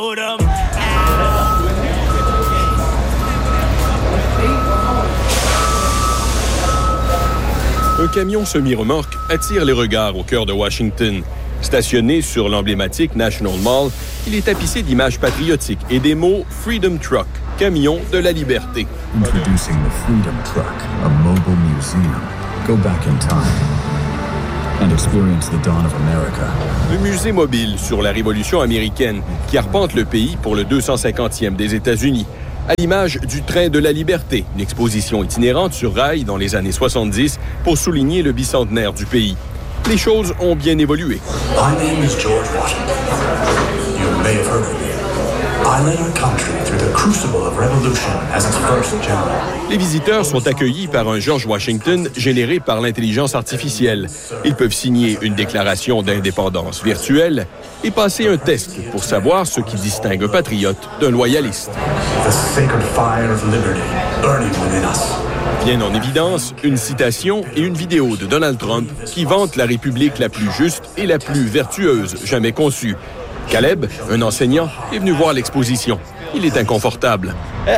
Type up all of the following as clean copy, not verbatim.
Un camion semi-remorque attire les regards au cœur de Washington. Stationné sur l'emblématique National Mall, il est tapissé d'images patriotiques et des mots « Freedom Truck », camion de la liberté. Introducing the Freedom Truck, a mobile museum. Go back in time and experience the dawn of America. Le musée mobile sur la Révolution américaine qui arpente le pays pour le 250e des États-Unis. À l'image du Train de la Liberté, une exposition itinérante sur rail dans les années 70 pour souligner le bicentenaire du pays. Les choses ont bien évolué. My name is George Washington. You may have heard of me. I led our country through the crucible of revolution as its first general. Les visiteurs sont accueillis par un George Washington généré par l'intelligence artificielle. Ils peuvent signer une déclaration d'indépendance virtuelle et passer un test pour savoir ce qui distingue un patriote d'un loyaliste. The sacred fire of liberty burning within us. Viennent en évidence une citation et une vidéo de Donald Trump qui vante la République la plus juste et la plus vertueuse jamais conçue. Caleb, un enseignant, est venu voir l'exposition. Il est inconfortable.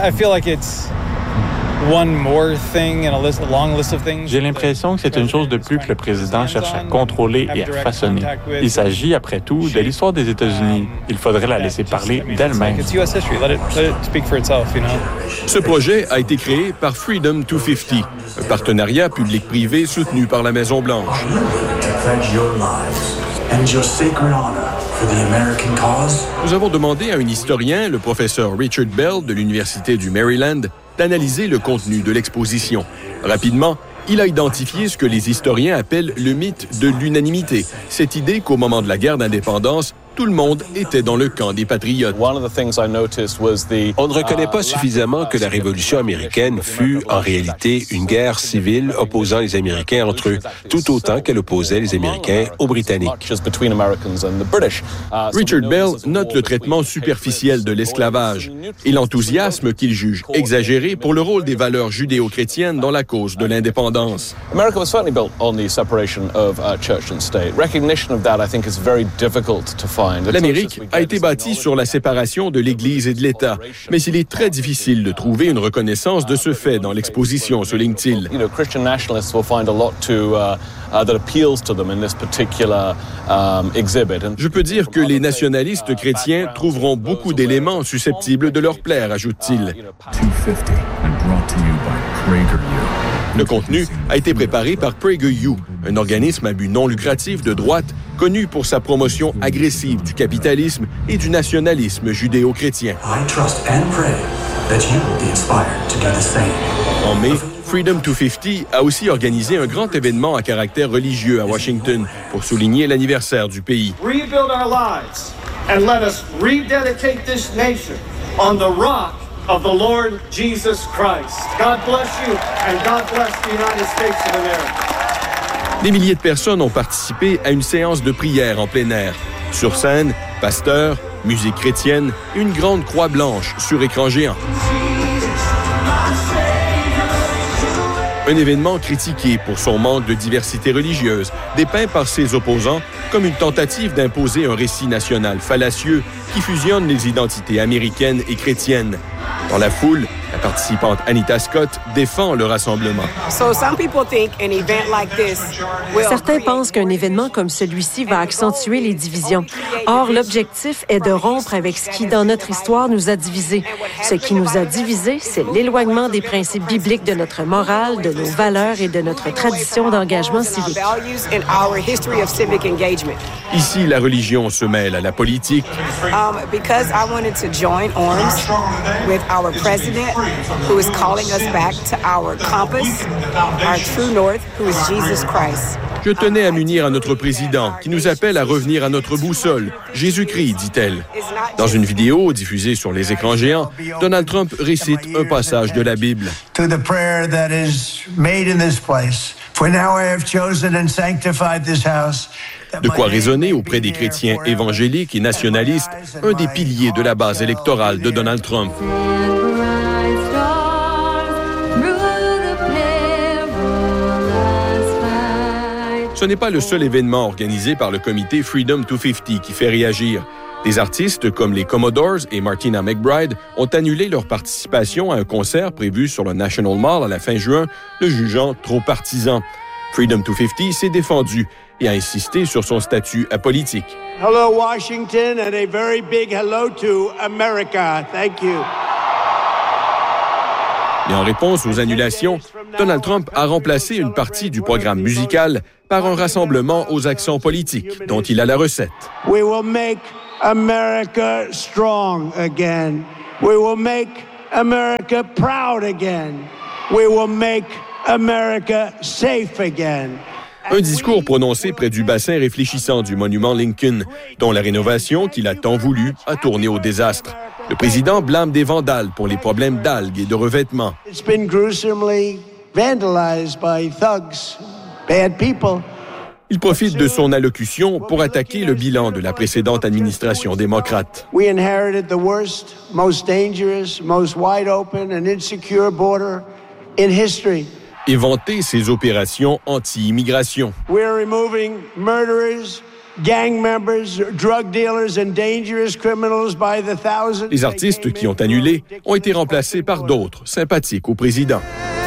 J'ai l'impression que c'est une chose de plus que le président cherche à contrôler et à façonner. Il s'agit, après tout, de l'histoire des États-Unis. Il faudrait la laisser parler d'elle-même. Ce projet a été créé par Freedom 250, un partenariat public-privé soutenu par la Maison-Blanche. Nous avons demandé à un historien, le professeur Richard Bell de l'Université du Maryland, d'analyser le contenu de l'exposition. Rapidement, il a identifié ce que les historiens appellent le mythe de l'unanimité, cette idée qu'au moment de la guerre d'indépendance, tout le monde était dans le camp des patriotes. On ne reconnaît pas suffisamment que la Révolution américaine fut, en réalité, une guerre civile opposant les Américains entre eux, tout autant qu'elle opposait les Américains aux Britanniques. Richard Bell note le traitement superficiel de l'esclavage et l'enthousiasme qu'il juge exagéré pour le rôle des valeurs judéo-chrétiennes dans la cause de l'indépendance. America was certainly built on the separation of church and state. Recognition of that, I think, is very difficult to find. L'Amérique a été bâtie sur la séparation de l'Église et de l'État, mais il est très difficile de trouver une reconnaissance de ce fait dans l'exposition, souligne-t-il. Christian nationalists will find a lot that appeals to them in this particular exhibit. Je peux dire que les nationalistes chrétiens trouveront beaucoup d'éléments susceptibles de leur plaire, ajoute-t-il. Le contenu a été préparé par PragerU, un organisme à but non lucratif de droite connu pour sa promotion agressive du capitalisme et du nationalisme judéo-chrétien. En mai, Freedom 250 a aussi organisé un grand événement à caractère religieux à Washington pour souligner l'anniversaire du pays. Rebuild our lives and let us rededicate this nation on the rock of the Lord Jesus Christ. God bless you and God bless the United States of America. Des milliers de personnes ont participé à une séance de prière en plein air. Sur scène, pasteurs, musique chrétienne et une grande croix blanche sur écran géant. Un événement critiqué pour son manque de diversité religieuse, dépeint par ses opposants comme une tentative d'imposer un récit national fallacieux qui fusionne les identités américaines et chrétiennes. Dans la foule, la participante Anita Scott défend le rassemblement. Certains pensent qu'un événement comme celui-ci va accentuer les divisions. Or, l'objectif est de rompre avec ce qui, dans notre histoire, nous a divisés. Ce qui nous a divisés, c'est l'éloignement des principes bibliques de notre morale, de nos valeurs et de notre tradition d'engagement civique. Ici, la religion se mêle à la politique. Because I wanted to join arms with our president, who is calling us back to our compass, our true north, who is Jesus Christ. Je tenais à m'unir à notre président, qui nous appelle à revenir à notre boussole, Jésus-Christ, dit-elle. Dans une vidéo diffusée sur les écrans géants, Donald Trump récite un passage de la Bible. To the prayer that is made in this place, for now I have chosen and sanctified this house. De quoi résonner auprès des chrétiens évangéliques et nationalistes, un des piliers de la base électorale de Donald Trump. Ce n'est pas le seul événement organisé par le comité Freedom 250 qui fait réagir. Des artistes comme les Commodores et Martina McBride ont annulé leur participation à un concert prévu sur le National Mall à la fin juin, le jugeant trop partisan. Freedom 250 s'est défendu et a insisté sur son statut apolitique. Hello Washington and a very big hello to America. Thank you. Et en réponse aux annulations, Donald Trump a remplacé une partie du programme musical par un rassemblement aux accents politiques dont il a la recette. We will make America strong again. We will make America proud again. We will make America safe again. Un discours prononcé près du bassin réfléchissant du monument Lincoln, dont la rénovation qu'il a tant voulu a tourné au désastre. Le président blâme des vandales pour les problèmes d'algues et de revêtements. It's been gruesomely vandalized by thugs, bad people. Il profite de son allocution pour attaquer le bilan de la précédente administration démocrate. We inherited the worst, most dangerous, most wide open and insecure border in history. Et vanter ses opérations anti-immigration. We're removing murderers, gang members, drug dealers and dangerous criminals by the thousands. Les artistes qui ont annulé ont été remplacés par d'autres sympathiques au président.